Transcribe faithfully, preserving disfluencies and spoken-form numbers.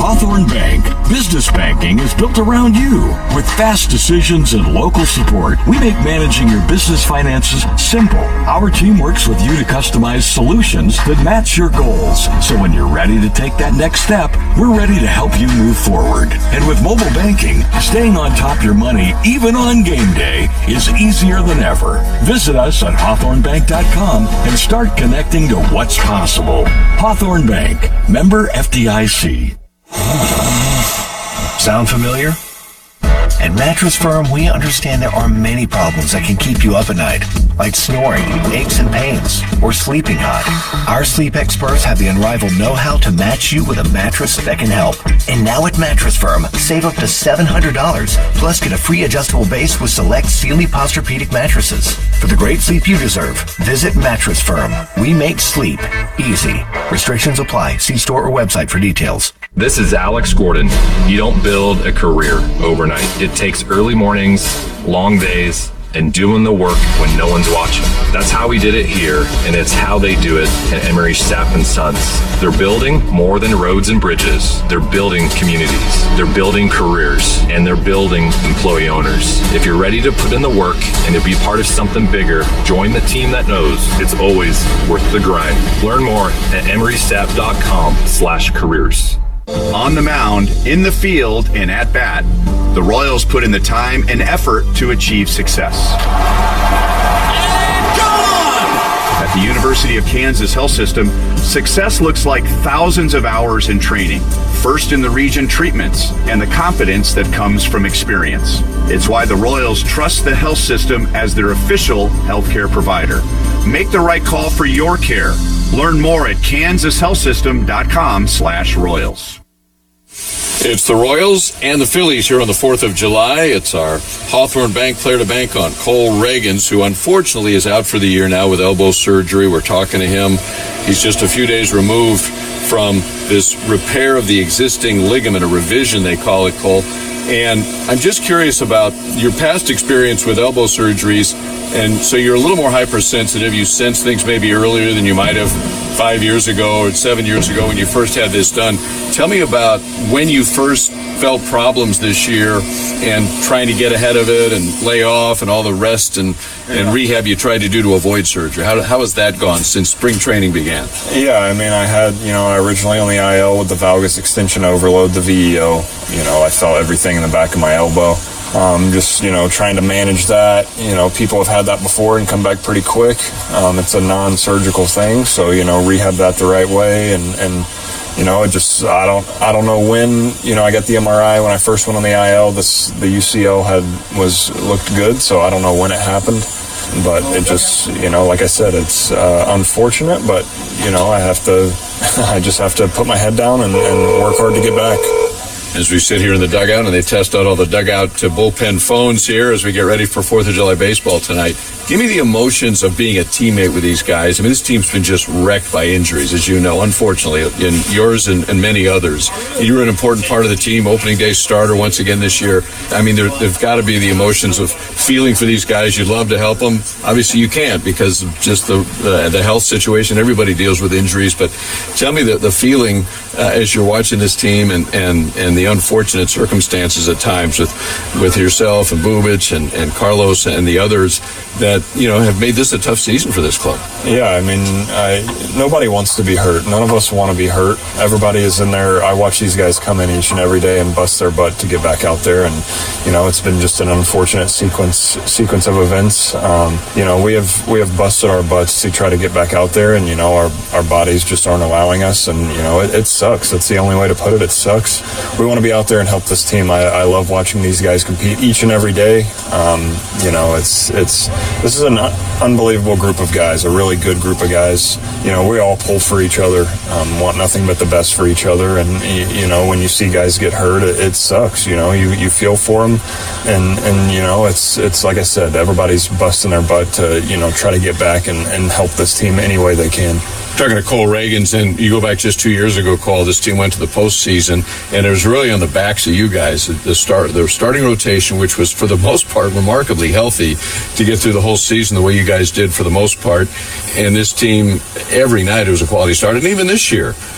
Hawthorne Bank, business banking is built around you. With fast decisions and local support, we make managing your business finances simple. Our team works with you to customize solutions that match your goals. So when you're ready to take that next step, we're ready to help you move forward. And with mobile banking, staying on top of your money, even on game day, is easier than ever. Visit us at hawthorne bank dot com and start connecting to what's possible. Hawthorne Bank, member F D I C. Sound familiar? At Mattress Firm, we understand there are many problems that can keep you up at night, like snoring, aches and pains, or sleeping hot. Our sleep experts have the unrivaled know-how to match you with a mattress that can help. And now at Mattress Firm, save up to seven hundred dollars, plus get a free adjustable base with select Sealy Posturepedic mattresses. For the great sleep you deserve, visit Mattress Firm. We make sleep easy. Restrictions apply. See store or website for details. This is Alex Gordon. You don't build a career overnight. It takes early mornings, long days, and doing the work when no one's watching. That's how we did it here, and it's how they do it at Emery Sapp and Sons. They're building more than roads and bridges. They're building communities. They're building careers, and they're building employee owners. If you're ready to put in the work and to be part of something bigger, join the team that knows it's always worth the grind. Learn more at emery sapp dot com slash careers. On the mound, in the field, and at bat, the Royals put in the time and effort to achieve success. At the University of Kansas Health System, success looks like thousands of hours in training, first in the region treatments, and the confidence that comes from experience. It's why the Royals trust the health system as their official healthcare provider. Make the right call for your care. Learn more at kansas health system dot com slash royals. It's the Royals and the Phillies here on the fourth of July. It's our Hawthorne Bank player to bank on, Cole Reagans, who unfortunately is out for the year now with elbow surgery. We're talking to him. He's just a few days removed from this repair of the existing ligament, a revision they call it, Cole. And I'm just curious about your past experience with elbow surgeries. And so you're a little more hypersensitive. You sense things maybe earlier than you might have five years ago or seven years ago when you first had this done. Tell me about when you first felt problems this year and trying to get ahead of it and lay off and all the rest and, and rehab you tried to do to avoid surgery. How, how has that gone since spring training began? Yeah, I mean, I had, you know, originally on the I L with the valgus extension overload, the V E O. You know, I felt everything in the back of my elbow. Um, just, you know, trying to manage that. You know, people have had that before and come back pretty quick. Um, it's a non-surgical thing, so, you know, rehab that the right way. And, and you know, it just, I don't I don't know when, you know, I got the M R I when I first went on the I L. This, the U C L had, was, looked good, so I don't know when it happened. But it just, you know, like I said, it's uh, unfortunate, but, you know, I have to, I just have to put my head down and, and work hard to get back. As we sit here in the dugout and they test out all the dugout to bullpen phones here as we get ready for fourth of July baseball tonight, give me the emotions of being a teammate with these guys. I mean, this team's been just wrecked by injuries, as you know, unfortunately, in yours and, and many others. You were an important part of the team, opening day starter once again this year. I mean, there, there've got to be the emotions of feeling for these guys. You'd love to help them. Obviously, you can't because of just the uh, the health situation. Everybody deals with injuries. But tell me the, the feeling uh, as you're watching this team and, and, and the unfortunate circumstances at times with with yourself and Bubic and, and Carlos and the others that, you know, have made this a tough season for this club. Yeah, I mean, I, nobody wants to be hurt. None of us want to be hurt. Everybody is in there. I watch these guys come in each and every day and bust their butt to get back out there. And, you know, it's been just an unfortunate sequence sequence of events. Um, you know, we have we have busted our butts to try to get back out there, and, you know, our, our bodies just aren't allowing us. And, you know, it, it sucks. That's the only way to put it. It sucks. We want to be out there and help this team. I, I love watching these guys compete each and every day. Um, you know, it's it's this is an unbelievable group of guys, a really good group of guys. You know, we all pull for each other, um, want nothing but the best for each other. And, you know, when you see guys get hurt, it, it sucks. You know, you, you feel for them. And, and, you know, it's, it's like I said, everybody's busting their butt to, you know, try to get back and, and help this team any way they can. Talking to Cole Reagans, and you go back just two years ago, Cole, this team went to the postseason, and it was really on the backs of you guys, the start, the starting rotation, which was for the most part remarkably healthy to get through the whole season the way you guys did for the most part. And this team, every night it was a quality start, and even this year,